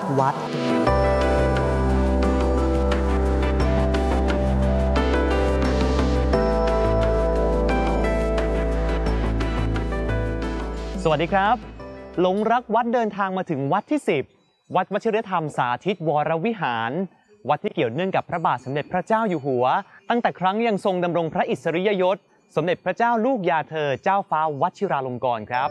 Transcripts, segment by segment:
วัดสวัสดีครับหลงรักวัดเดินทางมาถึงวัดที่10วัดวชิรธรรมสาธิตวรวิหารวัดที่เกี่ยวเนื่องกับพระบาทสมเด็จพระเจ้าอยู่หัวตั้งแต่ครั้งยังทรงดำรงพระอิสริยยศสมเด็จพระเจ้าลูกยาเธอเจ้าฟ้าวชิราลงกรณ์ครับ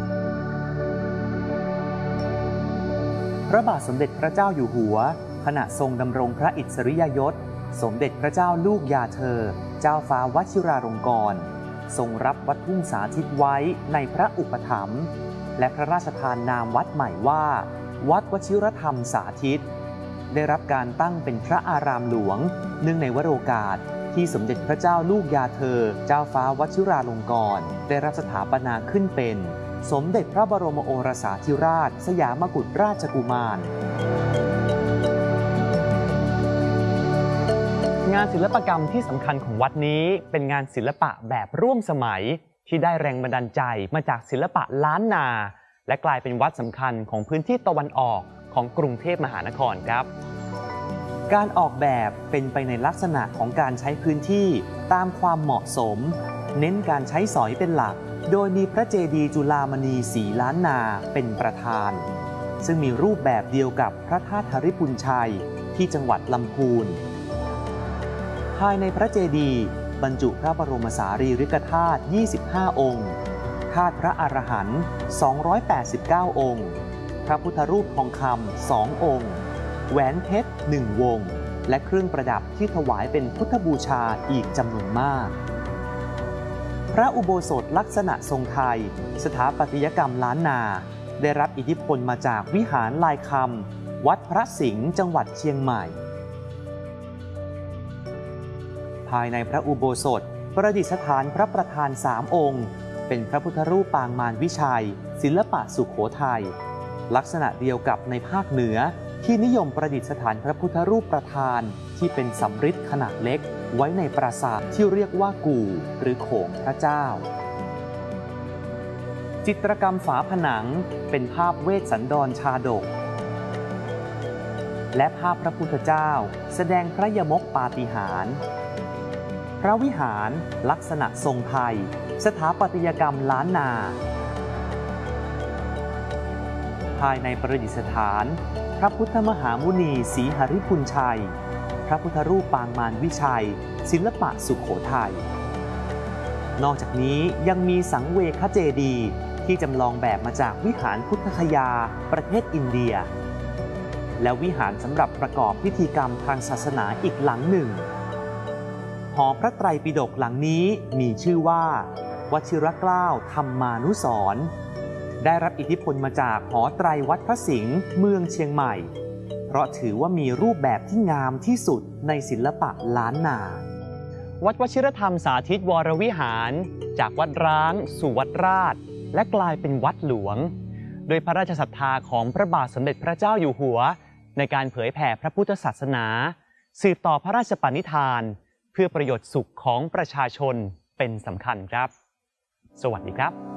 พระบาทสมเด็จพระเจ้าอยู่หัวขณะทรงดำรงพระอิสริยยศสมเด็จพระเจ้าลูกยาเธอเจ้าฟ้าวชิราลงกรณ์ทรงรับวัดทุ่งสาธิตไว้ในพระอุปถัมภ์และพระราชทานนามวัดใหม่ว่าวัดวชิรธรรมสาธิตได้รับการตั้งเป็นพระอารามหลวงเนื่องในวโรกาสที่สมเด็จพระเจ้าลูกยาเธอเจ้าฟ้าวชิราลงกรณ์ได้รับสถาปนาขึ้นเป็นสมเด็จพระบรมโอรสาธิราชสยามกุฎราชกุมารงานศิลปกรรมที่สำคัญของวัดนี้เป็นงานศิลปะแบบร่วมสมัยที่ได้แรงบันดาลใจมาจากศิลปะล้านนาและกลายเป็นวัดสำคัญของพื้นที่ตะวันออกของกรุงเทพมหานครครับการออกแบบเป็นไปในลักษณะของการใช้พื้นที่ตามความเหมาะสมเน้นการใช้สอยเป็นหลักโดยมีพระเจดีย์จุฬามณีศรีล้านนาเป็นประธานซึ่งมีรูปแบบเดียวกับพระธาตุธริพุนชัยที่จังหวัดลำพูนภายในพระเจดีย์บรรจุพระบรมสารีริกธาตุ25องค์ธาตุพระอรหันต์289องค์พระพุทธรูปทองคำ2องค์แหวนเพชร1วงและเครื่องประดับที่ถวายเป็นพุทธบูชาอีกจำนวนมากพระอุโบสถลักษณะทรงไทยสถาปัตยกรรมล้านนาได้รับอิทธิพลมาจากวิหารลายคำวัดพระสิงห์จังหวัดเชียงใหม่ภายในพระอุโบสถประดิษฐานพระประธาน3องค์เป็นพระพุทธรูปปางมารวิชัยศิลปะสุโขทัยลักษณะเดียวกับในภาคเหนือที่นิยมประดิษฐานพระพุทธรูปประธานที่เป็นสำริดขนาดเล็กไว้ในปราสาทที่เรียกว่ากู่หรือโขงพระเจ้าจิตรกรรมฝาผนังเป็นภาพเวสสันดรชาดกและภาพพระพุทธเจ้าแสดงพระยมกปาฏิหาริย์พระวิหารลักษณะทรงไทยสถาปัตยกรรมล้านนาภายในประดิษฐานพระพุทธมหามุนีศรีหฤพุนชัยพระพุทธรูปปางมารวิชัยศิลปะสุโขทัยนอกจากนี้ยังมีสังเวคเจดีย์ที่จำลองแบบมาจากวิหารพุทธคยาประเทศอินเดียและวิหารสำหรับประกอบพิธีกรรมทางศาสนาอีกหลังหนึ่งหอพระไตรปิฎกหลังนี้มีชื่อว่าวชิรเกล้าธรรมานุสรณ์ได้รับอิทธิพลมาจากหอไตรวัดพระสิงห์เมืองเชียงใหม่เพราะถือว่ามีรูปแบบที่งามที่สุดในศิลปะล้านนาวัดวชิรธรรมสาธิตวรวิหารจากวัดร้างสู่วัดราชและกลายเป็นวัดหลวงโดยพระราชศรัทธาของพระบาทสมเด็จพระเจ้าอยู่หัวในการเผยแผ่พระพุทธศาสนาสืบต่อพระราชปณิธานเพื่อประโยชน์สุขของประชาชนเป็นสำคัญครับสวัสดีครับ